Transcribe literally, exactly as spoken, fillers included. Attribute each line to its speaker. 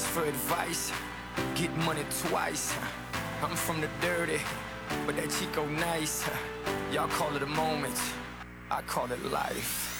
Speaker 1: ask for advice, get money twice. I'm from the dirty, but that Chico nice. Y'all call it a moment, I call it life.